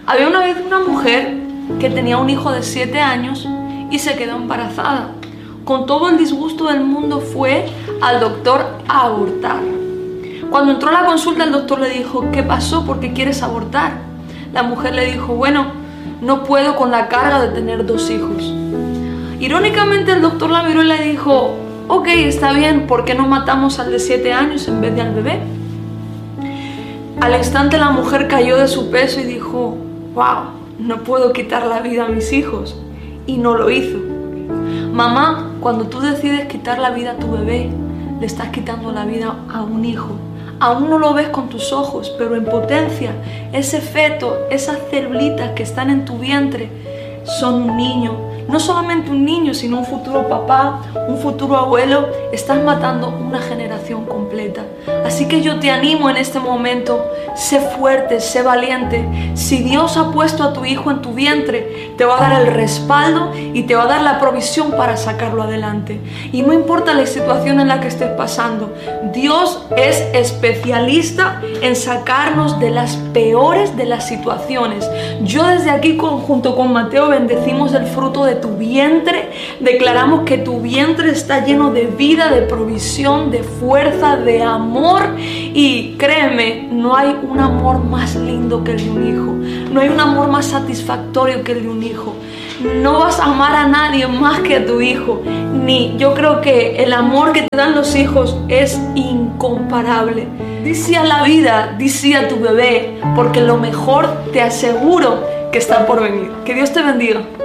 Había una vez una mujer que tenía un hijo de 7 años y se quedó embarazada. Con todo el disgusto del mundo fue al doctor a abortar. Cuando entró a la consulta, el doctor le dijo: ¿qué pasó? ¿Por qué quieres abortar? La mujer le dijo: bueno, no puedo con la carga de tener 2 hijos. Irónicamente, el doctor la miró y le dijo: ok, está bien, ¿por qué no matamos al de 7 años en vez de al bebé? Al instante la mujer cayó de su peso y dijo: wow, no puedo quitar la vida a mis hijos. Y no lo hizo. Mamá, cuando tú decides quitar la vida a tu bebé, le estás quitando la vida a un hijo. Aún no lo ves con tus ojos, pero en potencia, ese feto, esas célulitas que están en tu vientre, son un niño. No solamente un niño, sino un futuro papá, un futuro abuelo. Estás matando una generación completa. Así que yo te animo en este momento: sé fuerte, sé valiente. Si Dios ha puesto a tu hijo en tu vientre, te va a dar el respaldo y te va a dar la provisión para sacarlo adelante. Y no importa la situación en la que estés pasando, Dios es especialista en sacarnos de las peores de las situaciones. Yo desde aquí, junto con Mateo, bendecimos el fruto de tu vientre. Declaramos que tu vientre está lleno de vida, de provisión, de fuerza, de amor. Y créeme, no hay un amor más lindo que el de un hijo. No hay un amor más satisfactorio que el de un hijo. No vas a amar a nadie más que a tu hijo. Yo creo que el amor que te dan los hijos es incomparable. Di sí a la vida, di sí a tu bebé, porque lo mejor te aseguro que está por venir. Que Dios te bendiga.